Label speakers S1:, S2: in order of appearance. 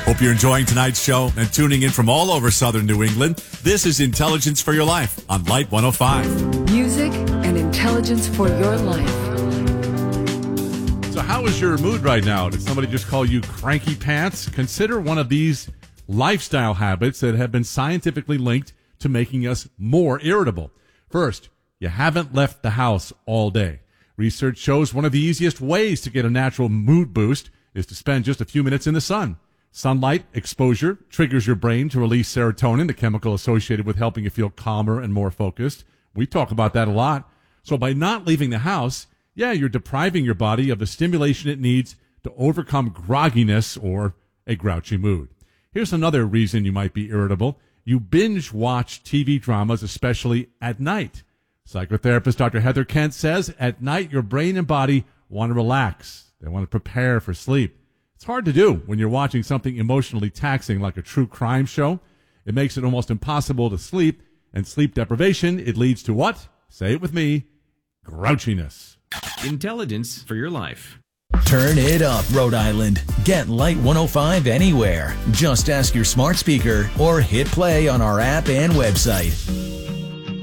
S1: Hope you're enjoying tonight's show and tuning in from all over southern New England. This is Intelligence for Your Life on Light 105.
S2: Music and intelligence for your life.
S3: So how is your mood right now? Did somebody just call you cranky pants? Consider one of these lifestyle habits that have been scientifically linked to making us more irritable. First, you haven't left the house all day. Research shows one of the easiest ways to get a natural mood boost is to spend just a few minutes in the sun. Sunlight exposure triggers your brain to release serotonin, the chemical associated with helping you feel calmer and more focused. We talk about that a lot. So by not leaving the house, you're depriving your body of the stimulation it needs to overcome grogginess or a grouchy mood. Here's another reason you might be irritable. You binge watch TV dramas, especially at night. Psychotherapist Dr. Heather Kent says at night your brain and body want to relax. They want to prepare for sleep. It's hard to do when you're watching something emotionally taxing like a true crime show. It makes it almost impossible to sleep, and sleep deprivation, it leads to what? Say it with me, grouchiness.
S4: Intelligence for your life.
S5: Turn it up, Rhode Island. Get Light 105 anywhere. Just ask your smart speaker or hit play on our app and website.